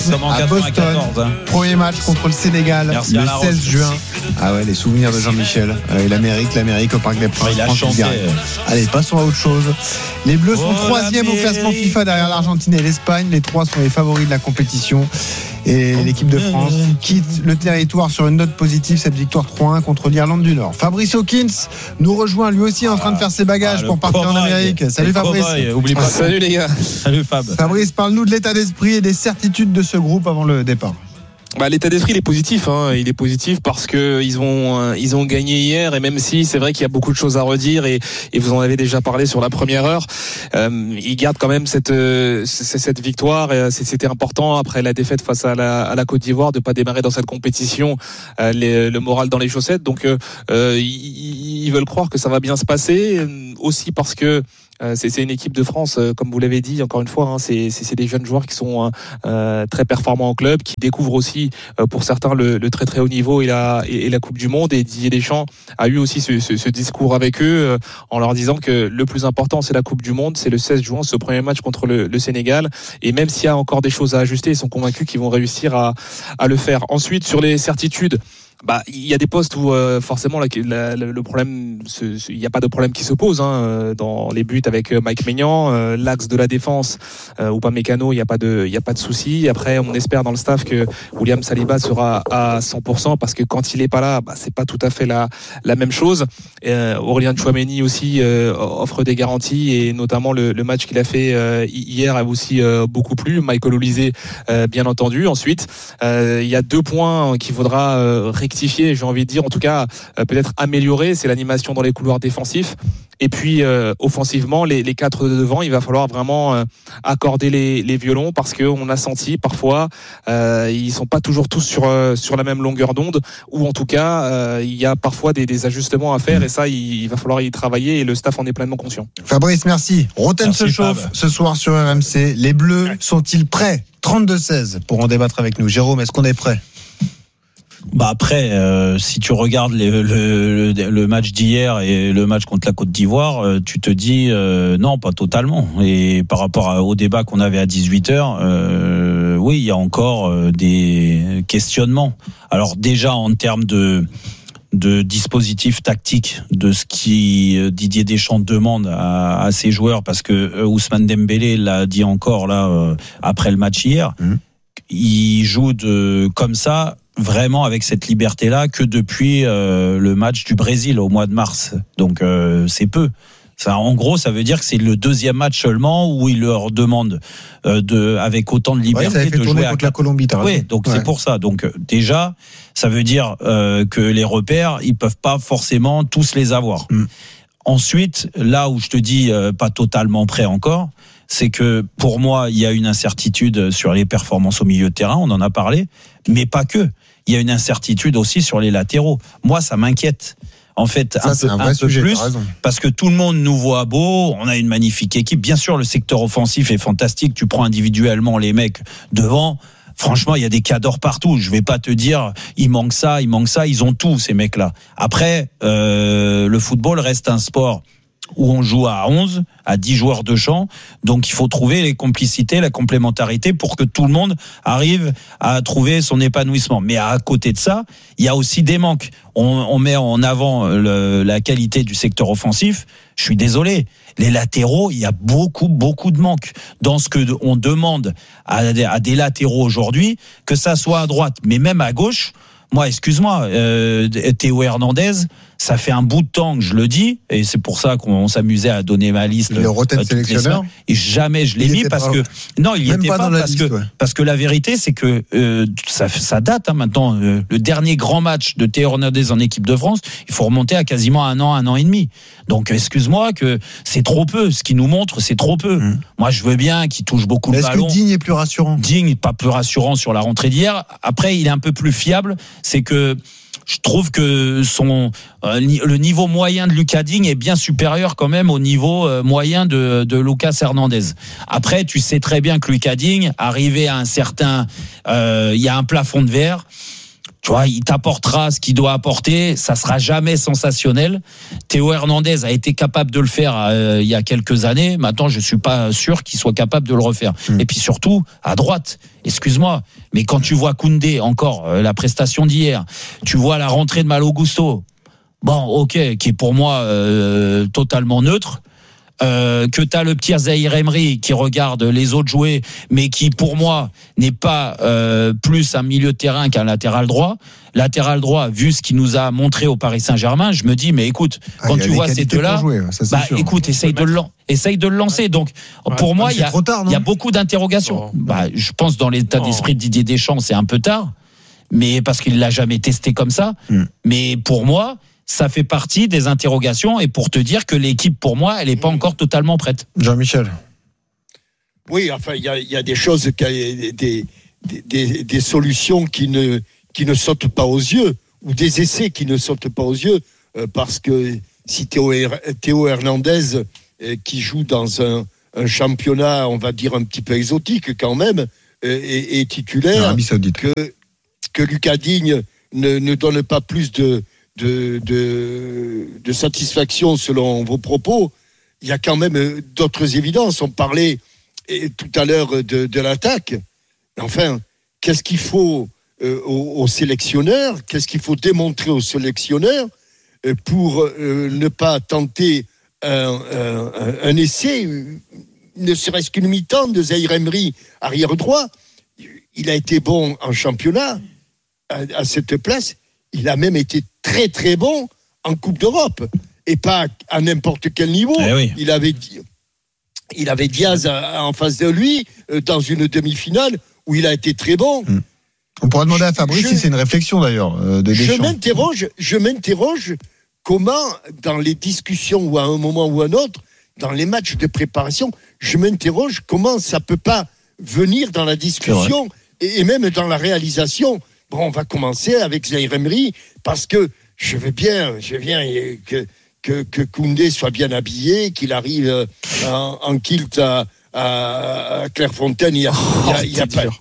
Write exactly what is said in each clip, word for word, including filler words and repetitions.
Comme en à Boston, hein. Premier match contre le Sénégal. Merci le seize Rose. Juin. Ah ouais, les souvenirs de Jean-Michel. Euh, l'Amérique, l'Amérique au Parc des Princes. Oh, il a chanté. Allez, passons à autre chose. Les Bleus sont oh, troisième au classement FIFA derrière l'Argentine et l'Espagne. Les trois sont les favoris de la compétition. Et oh, l'équipe de France quitte le territoire sur une note positive. Cette victoire trois un contre l'Irlande du Nord. Fabrice Hawkins nous rejoint lui aussi en train de faire ses bagages ah, pour partir en Amérique. Salut Fabrice. Oublie pas. Salut les gars. Salut Fab. Fabrice, parle-nous de l'état d'esprit et des certitudes de ce groupe avant le départ. Bah, l'état d'esprit il est positif, hein. Il est positif parce que ils ont euh, ils ont gagné hier et même si c'est vrai qu'il y a beaucoup de choses à redire et, et vous en avez déjà parlé sur la première heure, euh, ils gardent quand même cette euh, cette victoire et c'était important après la défaite face à la, à la Côte d'Ivoire de pas démarrer dans cette compétition euh, les, le moral dans les chaussettes donc euh, ils, ils veulent croire que ça va bien se passer aussi parce que Euh, c'est, c'est une équipe de France, euh, comme vous l'avez dit, encore une fois, hein, c'est, c'est, c'est des jeunes joueurs qui sont euh, très performants en club, qui découvrent aussi, euh, pour certains, le, le très très haut niveau et la, et, et la Coupe du Monde. Et Didier Deschamps a eu aussi ce, ce, ce discours avec eux euh, en leur disant que le plus important, c'est la Coupe du Monde, c'est le seize juin, ce premier match contre le, le Sénégal. Et même s'il y a encore des choses à ajuster, ils sont convaincus qu'ils vont réussir à, à le faire. Ensuite, sur les certitudes, bah, il y a des postes où euh, forcément la, la, le problème, il n'y a pas de problème qui se pose hein, dans les buts avec Mike Maignan, euh, l'axe de la défense euh, ou pas Mécano, il n'y a pas de, il y a pas de souci. Après, on espère dans le staff que William Saliba sera à cent pour cent parce que quand il est pas là, bah, c'est pas tout à fait la la même chose. Euh, Aurélien Tchouaméni aussi euh, offre des garanties et notamment le, le match qu'il a fait euh, hier a aussi euh, beaucoup plu. Michael Olise, euh, bien entendu. Ensuite, euh, il y a deux points qu'il faudra euh, rectifier, j'ai envie de dire, en tout cas euh, peut-être améliorer, c'est l'animation dans les couloirs défensifs et puis euh, offensivement les, les quatre de devant, il va falloir vraiment euh, accorder les, les violons parce qu'on a senti parfois euh, ils sont pas toujours tous sur, euh, sur la même longueur d'onde ou en tout cas euh, il y a parfois des, des ajustements à faire et ça il, il va falloir y travailler et le staff en est pleinement conscient. Fabrice, merci. Roten merci, se chauffe Fab. Ce soir sur R M C. Les Bleus sont-ils prêts? trente-deux seize pour en débattre avec nous. Jérôme, est-ce qu'on est prêt? Bah après, euh, si tu regardes les, le, le, le match d'hier et le match contre la Côte d'Ivoire, euh, tu te dis euh, non, pas totalement. Et par rapport à, au débat qu'on avait à dix-huit heures, euh, oui, il y a encore euh, des questionnements. Alors déjà en termes de de dispositif tactique, de ce qui Didier Deschamps demande à, à ses joueurs, parce que Ousmane Dembélé l'a dit encore là euh, après le match hier, mmh. il joue de comme ça. Vraiment avec cette liberté-là que depuis euh, le match du Brésil au mois de mars. Donc euh, c'est peu. Ça, en gros, ça veut dire que c'est le deuxième match seulement où il leur demande euh, de, avec autant de liberté ouais, ça de jouer contre à... la Colombie. Oui, donc ouais. C'est pour ça. Donc déjà, ça veut dire euh, que les repères, ils peuvent pas forcément tous les avoir. Mm. Ensuite, là où je te dis euh, pas totalement prêt encore, c'est que pour moi, il y a une incertitude sur les performances au milieu de terrain, on en a parlé, mais pas que. Il y a une incertitude aussi sur les latéraux. Moi, ça m'inquiète. En fait, ça, un peu, un un peu sujet, plus, parce que tout le monde nous voit beau, on a une magnifique équipe. Bien sûr, le secteur offensif est fantastique. Tu prends individuellement les mecs devant. Franchement, il y a des cadors partout. Je vais pas te dire, il manque ça, il manque ça. Ils ont tout, ces mecs-là. Après, euh, le football reste un sport où on joue à onze, à dix joueurs de champ. Donc, il faut trouver les complicités, la complémentarité pour que tout le monde arrive à trouver son épanouissement. Mais à côté de ça, il y a aussi des manques. On, on met en avant le, la qualité du secteur offensif. Je suis désolé. Les latéraux, il y a beaucoup, beaucoup de manques. Dans ce que on demande à, à des latéraux aujourd'hui, que ça soit à droite, mais même à gauche, moi, excuse-moi, euh, Théo Hernandez, ça fait un bout de temps que je le dis, et c'est pour ça qu'on s'amusait à donner ma liste. Le Roten sélectionneur. Et jamais je l'ai mis parce pas, que non, il y était pas, pas parce liste, que ouais. parce que la vérité, c'est que euh, ça, ça date hein, maintenant. Euh, le dernier grand match de Théo Hernandez en équipe de France, il faut remonter à quasiment un an, un an et demi. Donc, excuse-moi que c'est trop peu. Ce qu'il nous montre, c'est trop peu. Mmh. Moi, je veux bien qu'il touche beaucoup Mais de ballons. Est-ce que Digne est plus rassurant? Digne, pas plus rassurant sur la rentrée d'hier. Après, il est un peu plus fiable. C'est que je trouve que son euh, le niveau moyen de Lucas Digne est bien supérieur quand même au niveau euh, moyen de, de Lucas Hernandez. Après, tu sais très bien que Lucas Digne, arrivé à un certain, euh, il y a un plafond de verre. Tu vois, il t'apportera ce qu'il doit apporter. Ça sera jamais sensationnel. Théo Hernandez a été capable de le faire euh, il y a quelques années. Maintenant, je suis pas sûr qu'il soit capable de le refaire. Mmh. Et puis surtout, à droite, excuse-moi, mais quand tu vois Koundé, encore, euh, la prestation d'hier, tu vois la rentrée de Malo Gusto, bon, ok, qui est pour moi euh, totalement neutre. Euh, que t'as le petit Zahir Emery qui regarde les autres jouer, mais qui pour moi n'est pas euh, plus un milieu de terrain qu'un latéral droit. Latéral droit, vu ce qu'il nous a montré au Paris Saint-Germain, je me dis mais écoute, ah, quand tu vois ces deux-là, jouer, ça, bah sûr. écoute, essaye de, le, essaye de le lancer. Donc ouais. pour ouais, moi, il y a, y a beaucoup d'interrogations. Oh. Bah, je pense dans l'état oh. d'esprit de Didier Deschamps, c'est un peu tard, mais parce qu'il l'a jamais testé comme ça. Mm. Mais pour moi, ça fait partie des interrogations et pour te dire que l'équipe, pour moi, elle n'est pas encore totalement prête. Jean-Michel. Oui, enfin, il y a, y a des choses, des, des, des, des solutions qui ne, qui ne sautent pas aux yeux ou des essais qui ne sautent pas aux yeux euh, parce que si Théo, Théo Hernandez, euh, qui joue dans un, un championnat, on va dire un petit peu exotique quand même, euh, est, est titulaire, que, que Lucas Digne ne, ne donne pas plus de De, de, de satisfaction selon vos propos, il y a quand même d'autres évidences. On parlait tout à l'heure de, de l'attaque. Enfin, qu'est-ce qu'il faut euh, aux, aux sélectionneurs, qu'est-ce qu'il faut démontrer aux sélectionneurs euh, pour euh, ne pas tenter un, un, un essai, ne serait-ce qu'une mi-temps de Zahir Emery, arrière droit. Il a été bon en championnat à, à cette place. Il a même été très très bon en Coupe d'Europe et pas à n'importe quel niveau. Eh oui. Il avait il avait Diaz en face de lui dans une demi-finale où il a été très bon. On pourra demander à Fabrice je, si c'est une réflexion d'ailleurs de Deschamps. Je m'interroge, je m'interroge comment dans les discussions ou à un moment ou à un autre, dans les matchs de préparation, je m'interroge comment ça peut pas venir dans la discussion et, et même dans la réalisation. Bon, on va commencer avec Zahir Emery parce que je veux bien, je veux bien que, que, que Koundé soit bien habillé, qu'il arrive en, en kilt à, à, à Clairefontaine. Il y a, oh, il y a, il y a pas.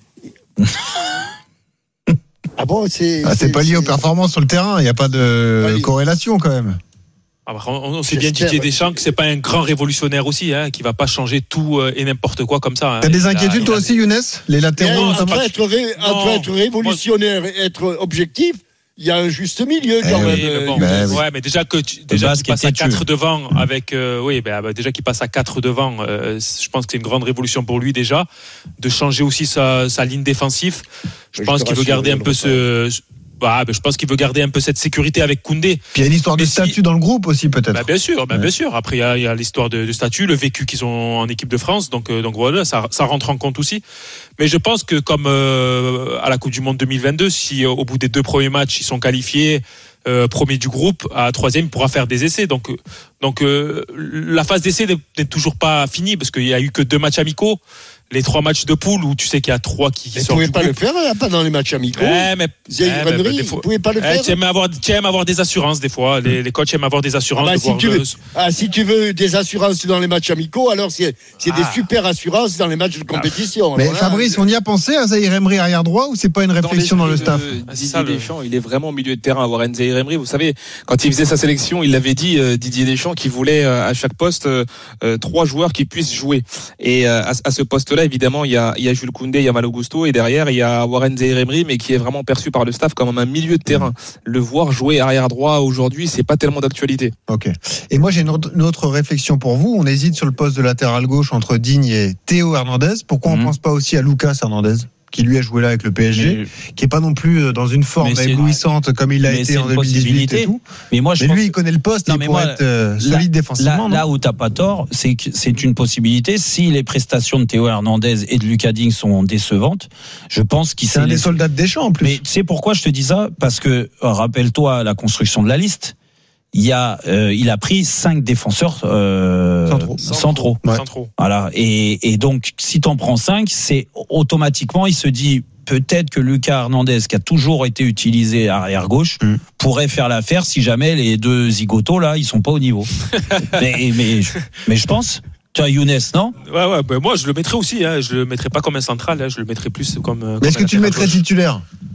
Ah bon, c'est. Ah, c'est, c'est pas lié c'est... aux performances sur le terrain. Il n'y a pas de pas corrélation quand même. On, on sait bien Didier Deschamps que c'est pas un grand révolutionnaire aussi, hein, qui va pas changer tout et n'importe quoi comme ça. Hein. T'as des inquiétudes a, toi a... aussi, Younes? Les latéraux. Entre être, ré, entre être révolutionnaire et être objectif, il y a un juste milieu quand eh même. Oui, mais bon, bah, ouais, oui. mais déjà que tu, déjà qu'il passe à quatre devant avec, euh, oui, bah, bah, déjà qu'il passe à quatre devant, euh, je pense que c'est une grande révolution pour lui déjà, de changer aussi sa, sa ligne défensive. Je, je pense qu'il veut garder un peu ce. Bah, je pense qu'il veut garder un peu cette sécurité avec Koundé. Puis il y a une histoire de si... statut dans le groupe aussi peut-être. Bah, bien sûr, bah, ouais. bien sûr. Après il y a, il y a l'histoire de, de statut, le vécu qu'ils ont en équipe de France, donc euh, donc voilà, ça, ça rentre en compte aussi. Mais je pense que comme euh, à la Coupe du Monde deux mille vingt-deux, si euh, au bout des deux premiers matchs ils sont qualifiés, euh, premier du groupe, à troisième il pourra faire des essais. Donc donc euh, la phase d'essai n'est toujours pas finie parce qu'il y a eu que deux matchs amicaux. Les trois matchs de poule où tu sais qu'il y a trois qui, qui sortent. Vous pouvez pas groupe. le faire, pas dans les matchs amicaux. Ouais, mais Zahir ouais, Emery, vous pouvez pas le faire. Tu aimes avoir, tu aimes avoir des assurances des fois. Les, les coachs aiment avoir des assurances. Ah bah, de si, voir tu veux, le... ah, si tu veux des assurances dans les matchs amicaux, alors c'est, c'est ah. des super assurances dans les matchs de compétition. Mais alors, Fabrice, là, on y a pensé à Zahir Emery arrière droit ou c'est pas une réflexion dans, dans le staff? de, Didier Deschamps, il est vraiment au milieu de terrain. Warren Zahir Emery, vous savez, quand il faisait sa sélection, il l'avait dit, euh, Didier Deschamps, qu'il voulait euh, à chaque poste euh, euh, trois joueurs qui puissent jouer. Et euh, à, à ce poste-là, évidemment, il y a, il y a Jules Koundé, il y a Malo Gusto et derrière il y a Warren Zahir Emery, mais qui est vraiment perçu par le staff comme un milieu de terrain. Le voir jouer arrière droit aujourd'hui, c'est pas tellement d'actualité. Ok. Et moi j'ai une autre, une autre réflexion pour vous. On hésite sur le poste de latéral gauche entre Digne et Théo Hernandez. Pourquoi mmh. on pense pas aussi à Lucas Hernandez, qui lui a joué là avec le P S G, mais, qui est pas non plus dans une forme éblouissante comme il l'a été en deux mille dix-huit et tout. Mais moi, je mais pense... lui, il connaît le poste, non, il pourrait moi, être euh, solide là, défensivement. Là, là où t'as pas tort, c'est que c'est une possibilité. Si les prestations de Théo Hernandez et de Lucas Digne sont décevantes, je pense qu'il c'est un les... des soldats de Deschamps en plus. Mais tu sais pourquoi je te dis ça? Parce que rappelle-toi la construction de la liste. Il y a, euh, il a pris cinq défenseurs euh, centraux. centraux. Ouais. Voilà. Et, et donc, si t'en prends cinq, c'est automatiquement, il se dit peut-être que Lucas Hernandez, qui a toujours été utilisé arrière gauche, mmh. pourrait faire l'affaire si jamais les deux zigotos là, ils sont pas au niveau. mais, mais, mais je pense. Tu as Younes, non? Ouais, ouais. Ben moi, je le mettrais aussi. Hein. Je le mettrais pas comme un central. Hein. Je le mettrais plus comme. Mais comme est-ce que tu le mettrais gauche. titulaire?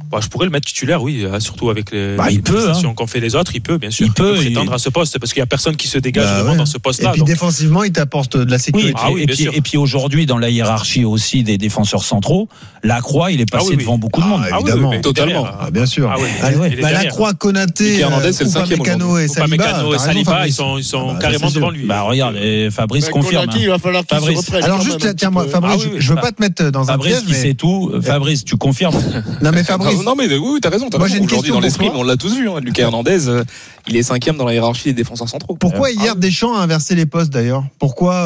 Bah, je pourrais le mettre titulaire, oui, surtout avec les, bah, les prestations hein. qu'ont fait les autres. Il peut, bien sûr. Il peut, il peut prétendre il... à ce poste parce qu'il y a personne qui se dégage bah, vraiment ouais. dans ce poste-là. Et puis donc... défensivement, il t'apporte de la sécurité. Oui, ah, oui, et, puis, et puis aujourd'hui, dans la hiérarchie aussi des défenseurs centraux, Lacroix, il est passé ah, oui, devant oui. beaucoup de monde. Ah, évidemment, ah, oui, totalement. Derrière, ah, bien sûr. Ah, oui, ah, ouais. bah, Lacroix, Konaté, Upamecano et Saliba, et Saliba, ils sont, ils sont ah, bah, carrément devant lui. Bah regarde, Fabrice confirme. Il va falloir qu'il se reprenne. Alors juste, tiens, moi, Fabrice, je veux pas te mettre dans un piège. Fabrice qui sait tout. Fabrice, tu confirmes? Non mais Fabrice. Non mais oui, t'as raison. Moi j'ai une question. Dans l'esprit, on l'a tous vu. Lucas Hernandez, il est cinquième dans la hiérarchie des défenseurs centraux. Pourquoi hier Deschamps a inversé les postes d'ailleurs? Pourquoi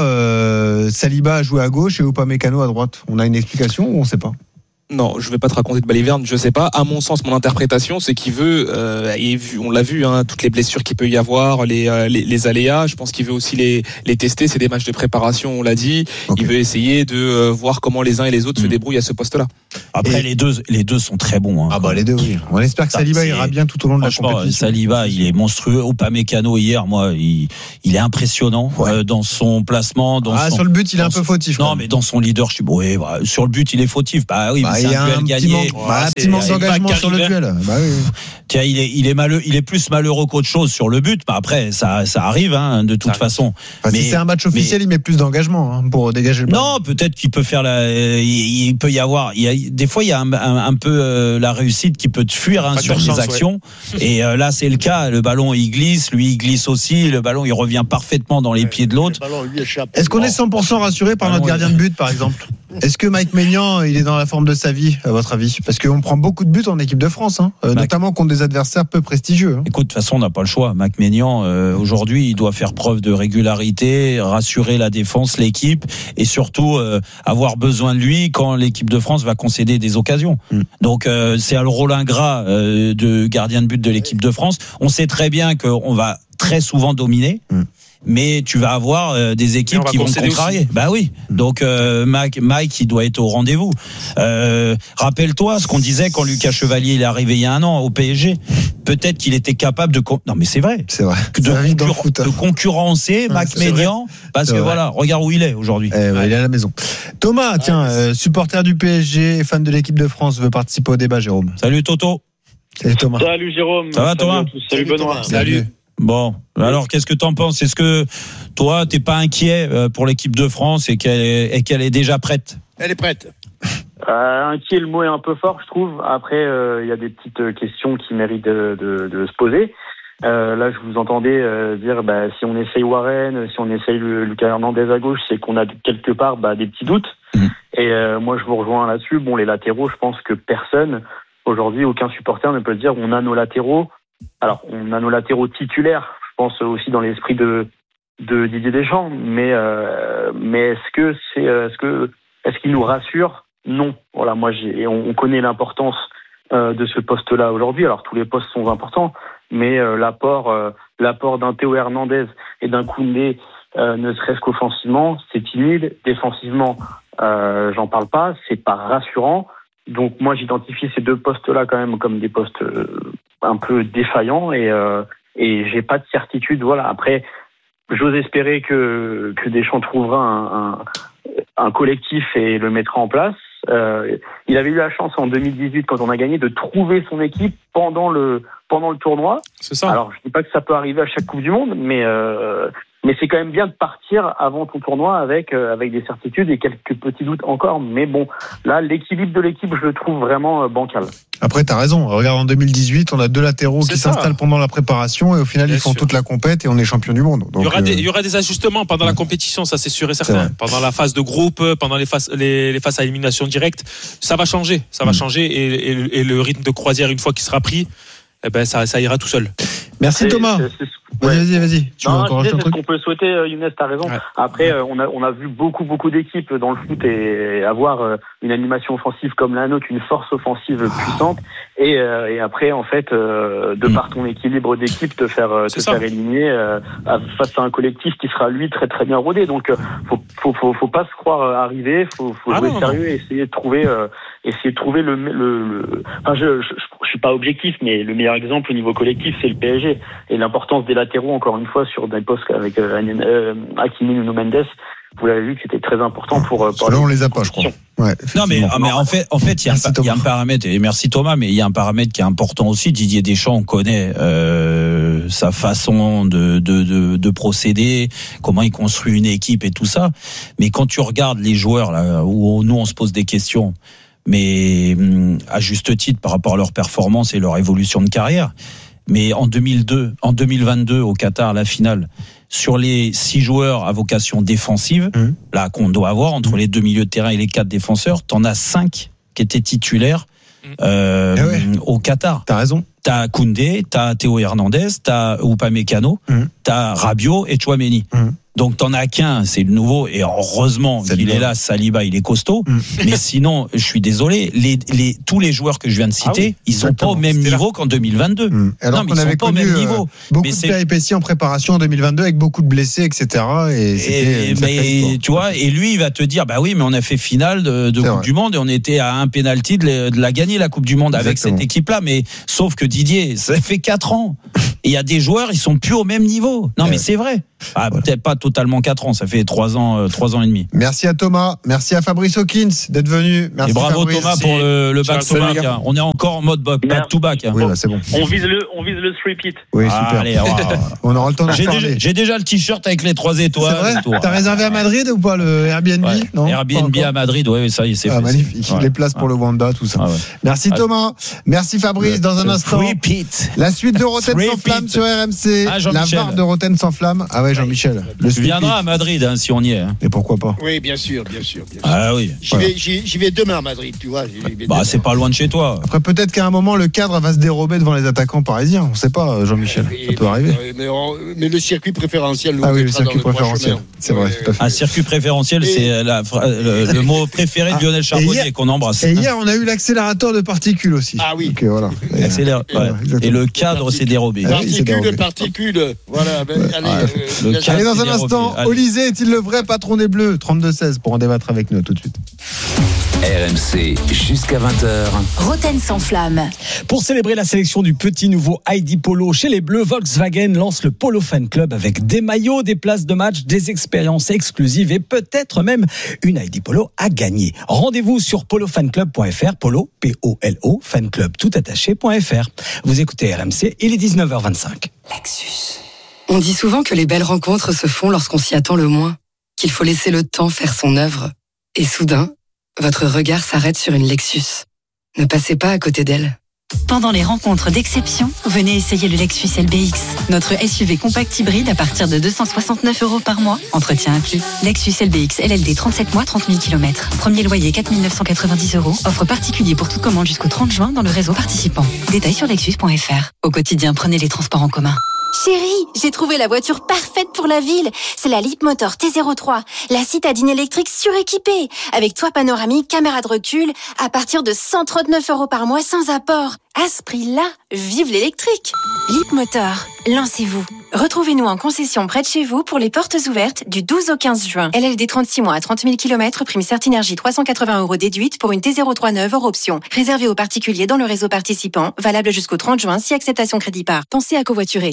Saliba a joué à gauche et Upamecano à droite? On a une explication ou on sait pas? Non, je vais pas te raconter de baliverne, je sais pas. À mon sens, mon interprétation, c'est qu'il veut, euh, et vu, on l'a vu, hein, toutes les blessures qu'il peut y avoir, les, euh, les, les aléas. Je pense qu'il veut aussi les, les tester. C'est des matchs de préparation, on l'a dit. Okay. Il veut essayer de euh, voir comment les uns et les autres mmh. se débrouillent à ce poste-là. Après, et les deux, les deux sont très bons. Hein, ah bah les deux, oui. On espère que Saliba ira bien tout au long de la compétition. Saliba, il est monstrueux. Upamecano hier, moi, il, il est impressionnant ouais. euh, dans son placement. Dans ah, son, sur le but, il est un peu fautif. Non, mais dans son leadership, oui, bah, sur le but, il est fautif. Bah oui, bah, mais c'est un duel gagné. Manque, bah, un petit manque d'engagement sur le duel. Bah, oui. Tiens, il est, il est malheureux, il est plus malheureux qu'autre chose sur le but. Bah, après, ça, ça arrive, hein, de toute ça façon. Enfin, mais, si c'est un match officiel, mais, il met plus d'engagement hein, pour dégager le ballon. Non, peut-être qu'il peut faire la. Il, il peut y avoir. Il y a, des fois, il y a un, un, un peu euh, la réussite qui peut te fuir hein, sur des actions. Ouais. Et euh, là, c'est le cas. Le ballon, il glisse, lui, il glisse aussi. Le ballon, il revient parfaitement dans les ouais, pieds de l'autre. Est-ce qu'on est cent pour cent rassuré par notre gardien de but, par exemple? Est-ce que Mike Maignan, il est dans la forme de sa vie, à votre avis? Parce qu'on prend beaucoup de buts en équipe de France, hein, euh, notamment contre des adversaires peu prestigieux. Hein. Écoute, de toute façon, on n'a pas le choix. Mike Maignan, euh, aujourd'hui, il doit faire preuve de régularité, rassurer la défense, l'équipe, et surtout euh, avoir besoin de lui quand l'équipe de France va concéder des occasions. Mm. Donc, euh, c'est le rôle ingrat euh, de gardien de but de l'équipe de France. On sait très bien qu'on va très souvent dominer. Mm. Mais tu vas avoir euh, des équipes qui vont te contrarier. Aussi. Bah oui. Donc euh, Mike, Mike, il doit être au rendez-vous. Euh, rappelle-toi ce qu'on disait quand Lucas Chevalier il est arrivé il y a un an au P S G. Peut-être qu'il était capable de con... non mais c'est vrai. C'est vrai. De, concur... foot, hein. de concurrencer ouais, Mike Maignan parce c'est que vrai. Voilà, regarde où il est aujourd'hui. Eh bah, il est à la maison. Thomas, ouais, tiens, euh, supporter du P S G, fan de l'équipe de France, veut participer au débat. Jérôme. Salut Toto. Salut Thomas. Salut Jérôme. Ça va Thomas? Salut, Salut Benoît. Salut. Salut. Bon, alors qu'est-ce que t'en penses? Est-ce que toi, t'es pas inquiet pour l'équipe de France et qu'elle est, et qu'elle est déjà prête? Elle est prête. Euh, inquiet, le mot est un peu fort, je trouve. Après, il euh, y a des petites questions qui méritent de, de, de se poser. Euh, là, je vous entendais euh, dire, bah, si on essaye Warren, si on essaye le, Lucas Hernandez à gauche, c'est qu'on a quelque part bah, des petits doutes. Mmh. Et euh, moi, je vous rejoins là-dessus. Bon, les latéraux, je pense que personne, aujourd'hui, aucun supporter ne peut dire on a nos latéraux. Alors, on a nos latéraux titulaires, je pense aussi dans l'esprit de, de Didier Deschamps, mais, euh, mais est-ce que c'est, est-ce que, est-ce qu'il nous rassure? Non. Voilà, moi, j'ai, on, on connaît l'importance euh, de ce poste-là aujourd'hui. Alors, tous les postes sont importants, mais euh, l'apport, euh, l'apport d'un Théo Hernandez et d'un Koundé, euh, ne serait-ce qu'offensivement, c'est timide. Défensivement, euh, j'en parle pas, c'est pas rassurant. Donc, moi, j'identifie ces deux postes-là quand même comme des postes euh, un peu défaillants et, euh, et j'ai pas de certitude. Voilà. Après, j'ose espérer que, que Deschamps trouvera un, un, un collectif et le mettra en place. Euh, il avait eu la chance en deux mille dix-huit, quand on a gagné, de trouver son équipe pendant le, pendant le tournoi. C'est ça. Alors, je dis pas que ça peut arriver à chaque Coupe du Monde, mais, euh, mais c'est quand même bien de partir avant ton tournoi avec, euh, avec des certitudes et quelques petits doutes encore. Mais bon, là, l'équilibre de l'équipe, je le trouve vraiment euh, bancal. Après, t'as raison. Regarde, en deux mille dix-huit, on a deux latéraux c'est qui ça. s'installent pendant la préparation et au final, Bien ils font sûr. toute la compète et on est champion du monde. Donc, il, y aura euh... des, il y aura des ajustements pendant ouais. la compétition, ça c'est sûr et certain. Pendant la phase de groupe, pendant les phases, les, les phases à élimination directe, ça va changer. Ça va mmh. changer et, et, et le rythme de croisière, une fois qu'il sera pris, eh ben, ça, ça ira tout seul. Merci c'est, Thomas. C'est, c'est, ouais. Vas-y, vas-y, vas-y. Tu non, veux encore c'est un truc ce qu'on peut souhaiter, Younes, t'as raison. Ouais. Après, euh, on a on a vu beaucoup beaucoup d'équipes dans le foot et avoir euh, une animation offensive comme la nôtre, une force offensive puissante. Et, euh, et après, en fait, euh, de par ton équilibre d'équipe, te faire euh, te faire éliminer euh, face à un collectif qui sera lui très très bien rodé. Donc, euh, faut faut faut faut pas se croire arriver. Faut faut ah jouer non, sérieux non. et essayer de trouver euh, essayer de trouver le le. le... Enfin, je, je je suis pas objectif, mais le meilleur exemple au niveau collectif, c'est le P S G et l'importance des latéraux, encore une fois, sur des postes avec euh, euh, Hakimi, Nuno Mendes. vous l'avez vu que c'était très important pour. pour Là, on les a pas, je crois. Ouais, non mais, mais en fait, en fait, il y a, Merci, un, il y a un paramètre. Et merci Thomas, mais il y a un paramètre qui est important aussi. Didier Deschamps, on connaît euh, sa façon de, de, de, de procéder, comment il construit une équipe et tout ça. Mais quand tu regardes les joueurs là, où nous on se pose des questions, mais à juste titre par rapport à leur performance et leur évolution de carrière. Mais en deux mille deux, en deux mille vingt-deux au Qatar, la finale. Sur les six joueurs à vocation défensive, mmh. là qu'on doit avoir entre les deux milieux de terrain et les quatre défenseurs, t'en as cinq qui étaient titulaires euh, eh ouais. au Qatar. T'as raison. T'as Koundé, t'as Théo Hernandez, t'as Upamecano, mmh. t'as Rabiot et Tchouaméni. Mmh. Donc t'en as qu'un, c'est le nouveau, et heureusement c'est qu'il est là, Saliba, il est costaud. Mm. Mais sinon, je suis désolé, les, les, tous les joueurs que je viens de citer, ah oui, ils sont pas au même niveau là. qu'en deux mille vingt-deux. Mm. Alors non, mais ils sont pas au même niveau. Euh, beaucoup mais de c'est... péripéties en préparation en deux mille vingt-deux avec beaucoup de blessés, et cetera. Et, et mais tu vois, et lui, il va te dire, bah oui, mais on a fait finale de, de Coupe vrai. du Monde et on était à un penalty de, de la gagner la Coupe du Monde Exactement. avec cette équipe-là. Mais sauf que Didier, ça fait quatre ans. Et il y a des joueurs, ils sont plus au même niveau. Non, ouais. mais c'est vrai. Ah, voilà. Peut-être pas totalement quatre ans, ça fait trois ans, euh, trois ans et demi. Merci à Thomas, merci à Fabrice Hawkins d'être venu. Merci et bravo Fabrice. Thomas pour le, le back to back. Hein. On est encore en mode back, back to back. Hein. Oui, bah, c'est bon. On vise le, on vise le three-peat. Oui, super. Ah, allez, on aura le temps de j'ai parler. déjà, j'ai déjà le t-shirt avec les trois étoiles. C'est vrai. T'as réservé à Madrid ou pas le Airbnb? Ouais. Non. Airbnb à Madrid, oui, ça y est, c'est ah, fait. Magnifique. Ouais. Les places pour ouais. le Wanda, tout ça. Ah, ouais. Merci Thomas, merci Fabrice. Le, Dans un instant, la suite de Rotten sans flamme sur R M C. Ah, la barre de Rotten sans flamme. Ah ouais, Jean-Michel. Tu viendras à Madrid hein, si on y est. Hein. Et pourquoi pas? Oui, bien sûr, bien sûr. Bien sûr. Ah oui. J'y, voilà. vais, j'y, j'y vais demain à Madrid, tu vois. Bah, c'est pas loin de chez toi. Après, peut-être qu'à un moment, le cadre va se dérober devant les attaquants parisiens. On sait pas, Jean-Michel. Oui, ça peut mais, arriver. Mais, on, mais le circuit préférentiel. Nous ah oui, le circuit préférentiel. C'est vrai. Ouais, un circuit préférentiel, et... c'est la, le, le mot préféré de Lionel Charbonnier hier, qu'on embrasse. Et hier, on a eu l'accélérateur de particules aussi. Ah oui. Donc, voilà. Et, Accélère, et, ouais. et le cadre s'est dérobé. Particules, particules. Voilà. Allez, dans un instant, Olysée est-il le vrai patron des Bleus? trente-deux seize pour en débattre avec nous tout de suite. R M C jusqu'à vingt heures. Rotten sans flamme. Pour célébrer la sélection du petit nouveau Heidi Polo chez les Bleus, Volkswagen lance le Polo Fan Club avec des maillots, des places de match, des expériences exclusives et peut-être même une Heidi Polo à gagner. Rendez-vous sur polo fan club point f r, Polo, P O L O, fanclub tout attaché point f r. Vous écoutez R M C, il est dix-neuf heures vingt-cinq. Lexus. On dit souvent que les belles rencontres se font lorsqu'on s'y attend le moins, qu'il faut laisser le temps faire son œuvre. Et soudain, votre regard s'arrête sur une Lexus. Ne passez pas à côté d'elle. Pendant les rencontres d'exception, venez essayer le Lexus L B X. Notre S U V compact hybride à partir de deux cent soixante-neuf euros par mois, entretien inclus. Lexus L B X L L D trente-sept mois, trente mille kilomètres. Premier loyer quatre mille neuf cent quatre-vingt-dix euros. Offre particulier pour toute commande jusqu'au trente juin dans le réseau participant. Détails sur lexus point f r. Au quotidien, prenez les transports en commun. Chérie, j'ai trouvé la voiture parfaite pour la ville. C'est la Leapmotor T zéro trois, la citadine électrique suréquipée, avec toit panoramique, caméra de recul, à partir de cent trente-neuf euros par mois sans apport. À ce prix-là, vive l'électrique. Leapmotor, lancez-vous. Retrouvez-nous en concession près de chez vous pour les portes ouvertes du douze au quinze juin. L L D trente-six mois à trente mille kilomètres, prime Certinergie trois cent quatre-vingts euros déduite pour une T zéro trois neuve hors option. Réservé aux particuliers dans le réseau participant, valable jusqu'au trente juin si acceptation crédit par. Pensez à covoiturer.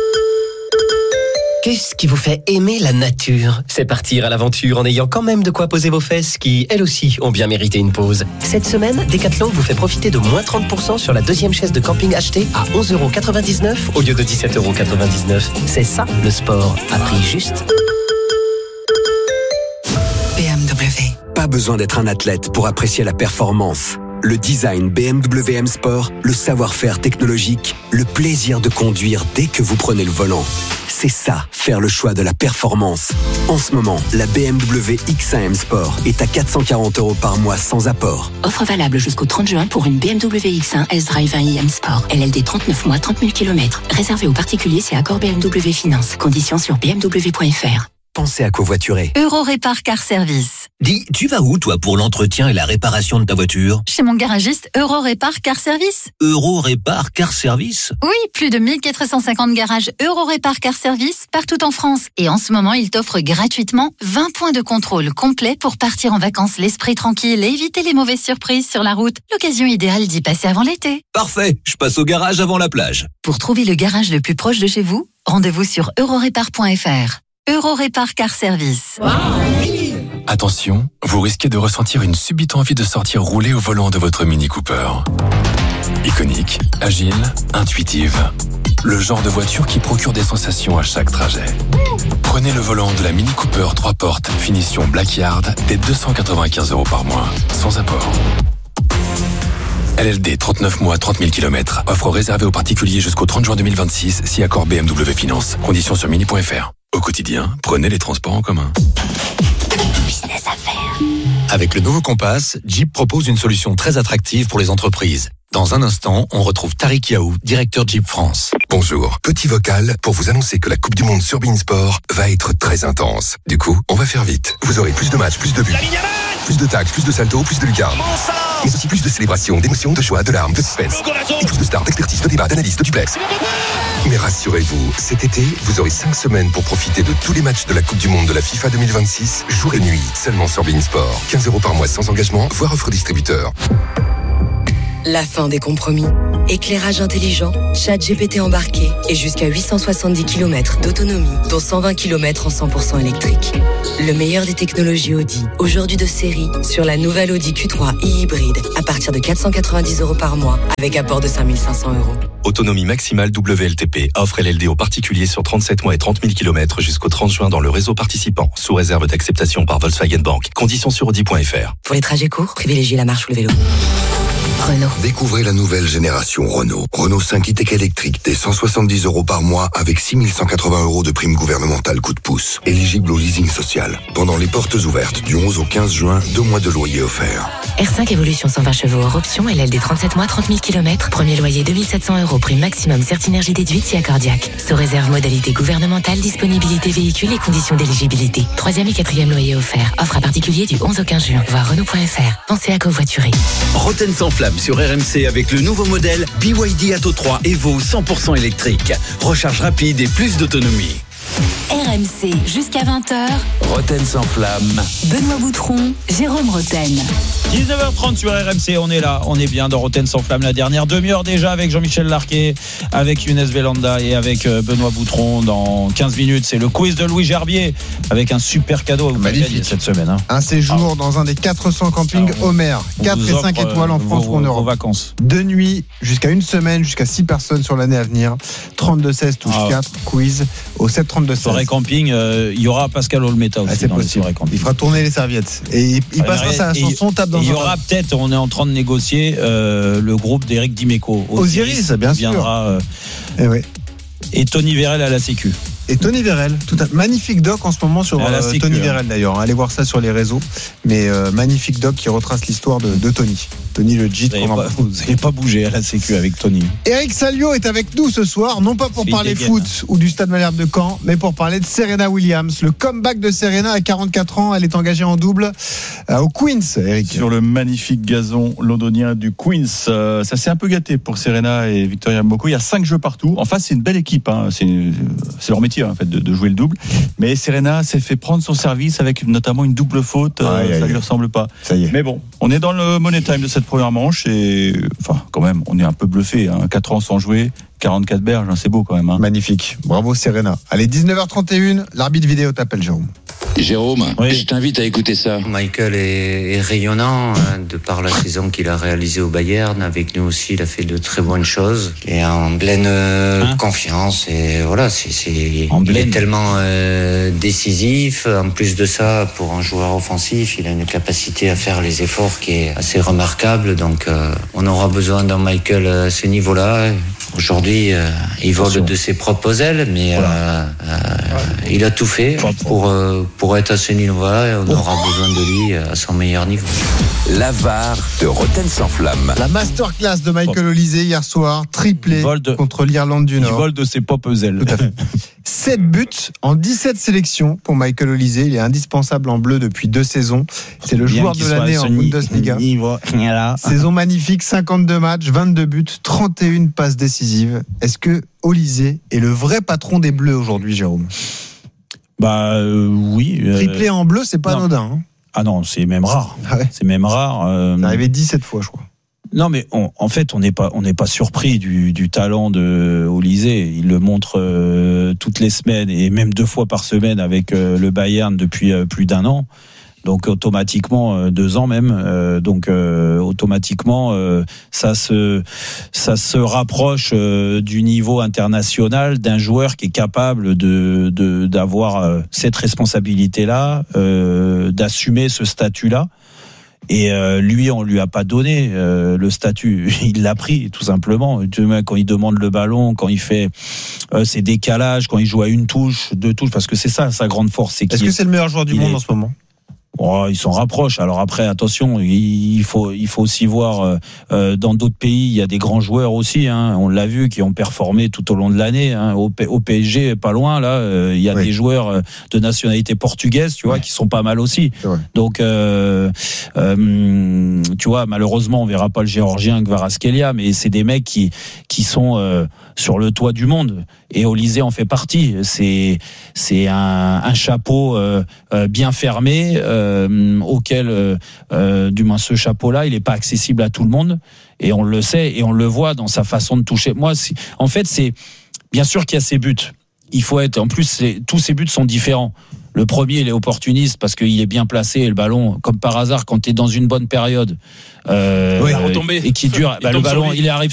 Qu'est-ce qui vous fait aimer la nature? C'est partir à l'aventure en ayant quand même de quoi poser vos fesses qui, elles aussi, ont bien mérité une pause. Cette semaine, Decathlon vous fait profiter de moins trente pour cent sur la deuxième chaise de camping achetée à onze euros quatre-vingt-dix-neuf au lieu de dix-sept euros quatre-vingt-dix-neuf. C'est ça, le sport, à prix juste. B M W. Pas besoin d'être un athlète pour apprécier la performance. Le design B M W M Sport, le savoir-faire technologique, le plaisir de conduire dès que vous prenez le volant. C'est ça, faire le choix de la performance. En ce moment, la B M W X un M Sport est à quatre cent quarante euros par mois sans apport. Offre valable jusqu'au trente juin pour une B M W X un S-Drive un i M Sport. L L D trente-neuf mois, trente mille kilomètres. Réservé aux particuliers, c'est accord B M W Finance. Conditions sur b m w point f r. Pensez à covoiturer. Eurorépar Car Service. Dis, tu vas où, toi, pour l'entretien et la réparation de ta voiture? Chez mon garagiste Eurorépar Car Service. Eurorépar Car Service? Oui, plus de mille quatre cent cinquante garages Eurorépar Car Service partout en France. Et en ce moment, il t'offre gratuitement vingt points de contrôle complets pour partir en vacances l'esprit tranquille et éviter les mauvaises surprises sur la route. L'occasion idéale d'y passer avant l'été. Parfait, je passe au garage avant la plage. Pour trouver le garage le plus proche de chez vous, rendez-vous sur eurorépar point f r. Eurorépar Car Service. Attention, vous risquez de ressentir une subite envie de sortir rouler au volant de votre Mini Cooper. Iconique, agile, intuitive. Le genre de voiture qui procure des sensations à chaque trajet. Prenez le volant de la Mini Cooper trois portes, finition Blackyard, dès deux cent quatre-vingt-quinze euros par mois, sans apport. L L D, trente-neuf mois, trente mille kilomètres. Offre réservée aux particuliers jusqu'au trente juin deux mille vingt-six, si accord B M W Finance. Conditions sur mini point f r. Au quotidien, prenez les transports en commun. Business à faire. Avec le nouveau Compass, Jeep propose une solution très attractive pour les entreprises. Dans un instant, on retrouve Tariq Yaou, directeur Jeep France. Bonjour, petit vocal pour vous annoncer que la Coupe du Monde sur beIN Sport va être très intense. Du coup, on va faire vite. Vous aurez plus de matchs, plus de buts, plus de tacs, plus de saltos, plus de lucarnes. Mais aussi plus de célébrations, d'émotions, de joie, de larmes, de suspense. Et plus de stars, d'expertise, de débats, d'analyse, de duplex. Mais rassurez-vous, cet été, vous aurez cinq semaines pour profiter de tous les matchs de la Coupe du Monde de la FIFA deux mille vingt-six, jour et nuit, seulement sur beIN Sport. quinze euros par mois sans engagement, voire offre distributeur. La fin des compromis. Éclairage intelligent, chat G P T embarqué et jusqu'à huit cent soixante-dix kilomètres d'autonomie, dont cent vingt kilomètres en cent pour cent électrique. Le meilleur des technologies Audi, aujourd'hui de série, sur la nouvelle Audi Q trois e-hybride, à partir de quatre cent quatre-vingt-dix euros par mois, avec apport de cinq mille cinq cents euros. Autonomie maximale W L T P. Offre L L D aux particuliers sur trente-sept mois et trente mille kilomètres jusqu'au trente juin dans le réseau participant, sous réserve d'acceptation par Volkswagen Bank. Conditions sur audi point f r. Pour les trajets courts, privilégiez la marche ou le vélo. Renault. Découvrez la nouvelle génération Renault. Renault cinq e-tech électrique dès cent soixante-dix euros par mois avec six mille cent quatre-vingts euros de prime gouvernementale coup de pouce. Éligible au leasing social. Pendant les portes ouvertes du onze au quinze juin, deux mois de loyer offerts. R cinq Evolution cent vingt chevaux hors option, L L D trente-sept mois, trente mille kilomètres. Premier loyer deux mille sept cents euros, prime maximum Certinergie déduite si accordiaque. Sous réserve modalité gouvernementale, disponibilité véhicule et conditions d'éligibilité. Troisième et quatrième loyer offert. Offre à particulier du onze au quinze juin. Voir Renault point f r. Pensez à covoiturer. Roten sans flamme sur R M C avec le nouveau modèle B Y D Atto trois Evo cent pour cent électrique. Recharge rapide et plus d'autonomie. R M C jusqu'à vingt heures. Roten sans flamme. Benoît Boutron, Jérôme Roten. dix-neuf heures trente sur R M C, on est là, on est bien dans Roten sans flamme, la dernière demi-heure déjà avec Jean-Michel Larquet, avec Younes Velanda et avec Benoît Boutron. Dans quinze minutes, c'est le quiz de Louis Gerbier avec un super cadeau à vous faire gagner cette semaine. Hein. Un séjour ah. dans un des quatre cents campings ah, Homer, quatre et cinq étoiles en France ou en Europe. Vacances. Deux nuits, jusqu'à une semaine, jusqu'à six personnes sur l'année à venir. trente-deux seize touche ah, quatre, quiz au sept trente-deux seize. Soirée camping, il euh, y aura Pascal Olmeta aussi. Ah, c'est dans possible. Il fera tourner les serviettes. Et il, il passera sa chanson, tape dans. Il y aura peut-être, on est en train de négocier euh, le groupe d'Éric Dimeco. Osiris, bien sûr. Viendra, euh, et, oui. et Tony Vérel à la Sécu. Et Tony Vérel, tout un magnifique doc en ce moment sur euh, sécu, Tony hein. Vérel d'ailleurs. Allez voir ça sur les réseaux. Mais euh, magnifique doc qui retrace l'histoire de, de Tony. Tony le G. Vous n'allez pas bouger à la Sécu avec Tony. Eric Salio est avec nous ce soir, non pas pour C'est parler foot ou du Stade Malherbe de Caen, mais pour parler de Serena Williams. Le comeback de Serena à quarante-quatre ans, elle est engagée en double euh, au Queens, Eric. Sur le magnifique gazon londonien du Queens. Euh, ça s'est un peu gâté pour Serena et Victoria Mboko. Il y a cinq jeux partout. En face, c'est une belle équipe. Hein. C'est, c'est leur métier en fait de, de jouer le double. Mais Serena s'est fait prendre son service avec notamment une double faute. Ah, euh, ça ne lui ressemble pas. Ça y est. Mais bon, on est dans le money time de cette première manche et enfin quand même on est un peu bluffé, hein. quatre ans sans jouer, quarante-quatre berges, hein, c'est beau quand même, hein. Magnifique, bravo Serena. Allez, dix-neuf heures trente et une, l'arbitre vidéo t'appelle Jérôme. Jérôme, oui. Je t'invite à écouter ça. Michael est, est rayonnant hein, de par la saison qu'il a réalisée au Bayern. Avec nous aussi, il a fait de très bonnes choses. Il est en pleine euh, hein confiance et voilà, c'est, c'est il est tellement euh, décisif. En plus de ça, pour un joueur offensif, il a une capacité à faire les efforts qui est assez remarquable. Donc, euh, on aura besoin d'un Michael à ce niveau-là. Aujourd'hui, euh, il vole de ses propres ailes, mais voilà. euh, euh, ouais. il a tout fait pour, euh, pour être à ce niveau-là et on oh. aura besoin de lui à son meilleur niveau. La V A R de Roten sans flamme. La masterclass de Michael Olysée hier soir, triplé de, contre l'Irlande du Nord. Il vole de ses propres ailes. Tout à fait. sept buts en dix-sept sélections pour Michael Olysée. Il est indispensable en bleu depuis deux saisons. C'est le Bien joueur de l'année en Bundesliga. Niveau. Saison magnifique, cinquante-deux matchs, vingt-deux buts, trente et une passes décisives. Est-ce que Olysée est le vrai patron des Bleus aujourd'hui, Jérôme ? Bah euh, oui. Euh... Triplé en bleu, c'est pas non. anodin. Hein. Ah non, c'est même rare. Ah ouais. C'est même rare. Euh... C'est arrivé dix-sept fois, je crois. Non, mais on, en fait, on n'est pas, on n'est pas surpris du, du talent de Olysée. Il le montre euh, toutes les semaines et même deux fois par semaine avec euh, le Bayern depuis euh, plus d'un an. Donc automatiquement euh, deux ans même. Euh, donc euh, automatiquement, euh, ça se, ça se rapproche euh, du niveau international d'un joueur qui est capable de, de d'avoir euh, cette responsabilité-là, euh, d'assumer ce statut-là. Et euh, lui, on lui a pas donné euh, le statut. Il l'a pris, tout simplement. Quand il demande le ballon, quand il fait euh, ses décalages, quand il joue à une touche, deux touches, parce que c'est ça sa grande force. C'est Est-ce que c'est le meilleur joueur du monde est, en ce moment? Oh, ils s'en rapprochent. Alors après, attention, il faut, il faut aussi voir euh, dans d'autres pays, il y a des grands joueurs aussi. Hein, on l'a vu, qui ont performé tout au long de l'année. Hein, au, au P S G, pas loin là, euh, il y a oui. des joueurs de nationalité portugaise, tu vois, oui. qui sont pas mal aussi. Donc, euh, euh, tu vois, malheureusement, on verra pas le Géorgien Kvaratskhelia, mais c'est des mecs qui, qui sont euh, sur le toit du monde. Et Olysée en fait partie. C'est, c'est un, un chapeau euh, bien fermé. Euh, Euh, auquel, euh, euh, du moins ce chapeau-là, il n'est pas accessible à tout le monde, et on le sait et on le voit dans sa façon de toucher. Moi, c'est, en fait, c'est bien sûr qu'il y a ses buts. Il faut être, en plus, c'est, tous ses buts sont différents. Le premier, il est opportuniste parce qu'il est bien placé et le ballon, comme par hasard, quand tu es dans une bonne période, euh, oui, et qui dure, bah, le ballon, il arrive